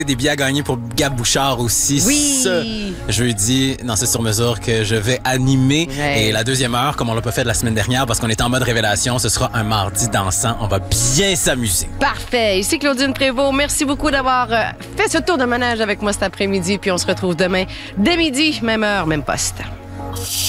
Des billets à gagner pour Gab Bouchard aussi ce jeudi dans ce sur-mesure que je vais animer. Ouais. Et la deuxième heure, comme on l'a pas fait de la semaine dernière parce qu'on était en mode révélation, ce sera un mardi dansant. On va bien s'amuser. Parfait. Ici Claudine Prévost. Merci beaucoup d'avoir fait ce tour de manège avec moi cet après-midi. Puis on se retrouve demain dès midi, même heure, même poste.